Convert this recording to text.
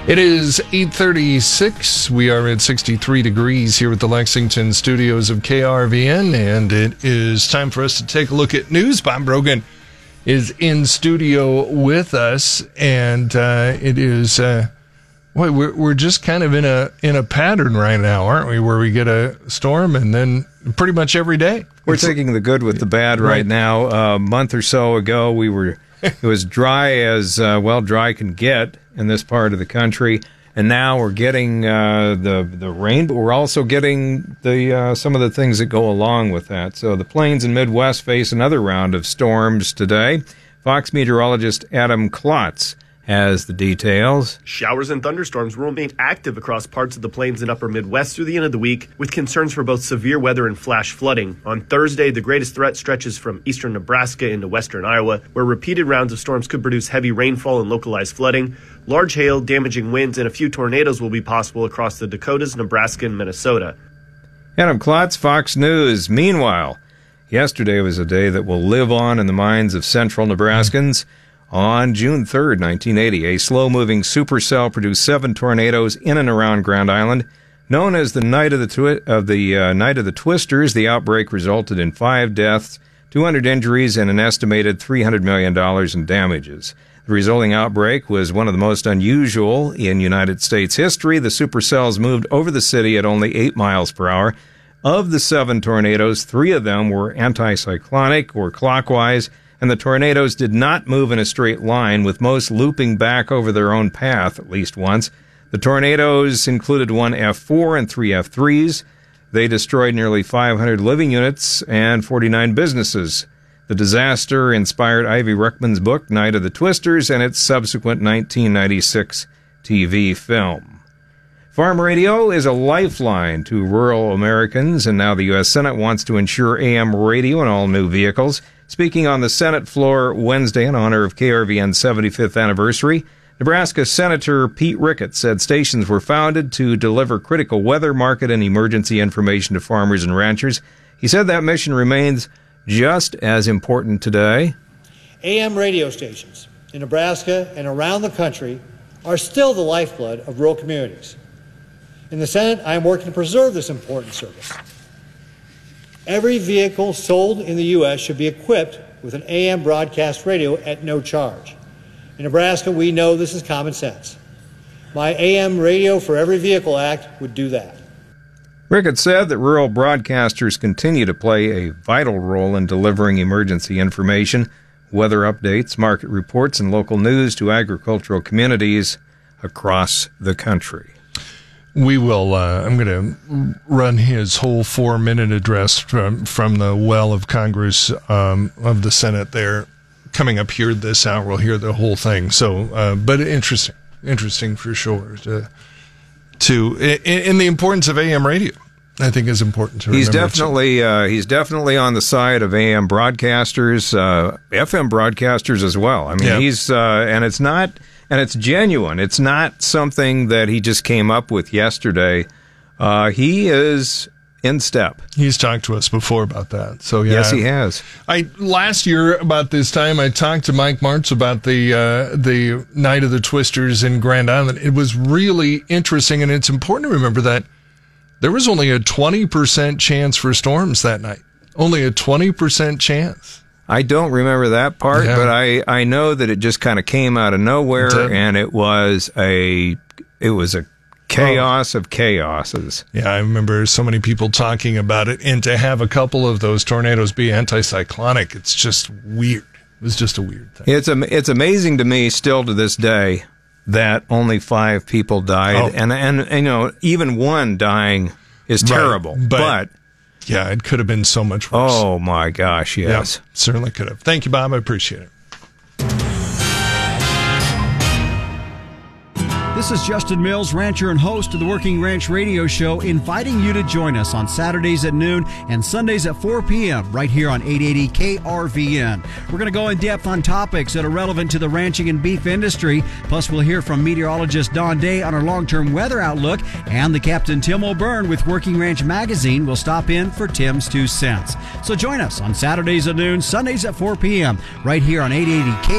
It is 8:36. We are at 63 degrees here at the Lexington studios of KRVN, and it is time for us to take a look at news. Bob Brogan is in studio with us, and it is we're just kind of in a pattern right now, aren't we? Where we get a storm, and then pretty much every day we're taking the good with the bad right now. A month or so ago, it was dry as dry can get in this part of the country, and now we're getting the rain, but we're also getting the some of the things that go along with that. So the Plains and Midwest face another round of storms today. Fox meteorologist Adam Klotz has the details. Showers and thunderstorms will remain active across parts of the Plains and upper Midwest through the end of the week, with concerns for both severe weather and flash flooding. On Thursday, the greatest threat stretches from eastern Nebraska into western Iowa, where repeated rounds of storms could produce heavy rainfall and localized flooding. Large hail, damaging winds, and a few tornadoes will be possible across the Dakotas, Nebraska, and Minnesota. Adam Klotz, Fox News. Meanwhile, yesterday was a day that will live on in the minds of central Nebraskans. On June 3rd, 1980, a slow-moving supercell produced 7 tornadoes in and around Grand Island. Known as the Night of the Twisters, the outbreak resulted in 5 deaths, 200 injuries, and an estimated $300 million in damages. The resulting outbreak was one of the most unusual in United States history. The supercells moved over the city at only 8 miles per hour. Of the 7 tornadoes, 3 of them were anticyclonic or clockwise, and the tornadoes did not move in a straight line, with most looping back over their own path at least once. The tornadoes included 1 F4 and 3 F3s. They destroyed nearly 500 living units and 49 businesses. The disaster inspired Ivy Ruckman's book, Night of the Twisters, and its subsequent 1996 TV film. Farm radio is a lifeline to rural Americans, and now the U.S. Senate wants to ensure AM radio in all new vehicles. Speaking on the Senate floor Wednesday in honor of KRVN's 75th anniversary, Nebraska Senator Pete Ricketts said stations were founded to deliver critical weather, market, and emergency information to farmers and ranchers. He said that mission remains just as important today. AM radio stations in Nebraska and around the country are still the lifeblood of rural communities. In the Senate, I am working to preserve this important service. Every vehicle sold in the U.S. should be equipped with an AM broadcast radio at no charge. In Nebraska, we know this is common sense. My AM Radio for Every Vehicle Act would do that. Ricketts said that rural broadcasters continue to play a vital role in delivering emergency information, weather updates, market reports, and local news to agricultural communities across the country. We will, I'm going to run his whole 4-minute address from the well of Congress, of the Senate there, coming up here this hour. We'll hear the whole thing. So, but interesting for sure in the importance of AM radio. I think is important to remember. He's definitely on the side of AM broadcasters, FM broadcasters as well. I mean, he's, and it's genuine. It's not something that he just came up with yesterday. He is in step. He's talked to us before about that. So yes, he has. Last year about this time, I talked to Mike Martz about the Night of the Twisters in Grand Island. It was really interesting, and it's important to remember that there was only a 20% chance for storms that night. Only a 20% chance. I don't remember that part, but I know that it just kind of came out of nowhere, and it was a chaos of chaoses. Yeah, I remember so many people talking about it, and to have a couple of those tornadoes be anticyclonic, it's just weird. It was just a weird thing. It's amazing to me still to this day that only 5 people died, and you know, even one dying is terrible, but yeah, it could have been so much worse. Oh my gosh, yes. Yeah, certainly could have. Thank you, Bob. I appreciate it. This is Justin Mills, rancher and host of the Working Ranch Radio Show, inviting you to join us on Saturdays at noon and Sundays at 4 p.m. right here on 880 KRVN. We're going to go in depth on topics that are relevant to the ranching and beef industry. Plus, we'll hear from meteorologist Don Day on our long-term weather outlook, and the Captain Tim O'Byrne with Working Ranch Magazine will stop in for Tim's 2 cents. So join us on Saturdays at noon, Sundays at 4 p.m. right here on 880 KRVN.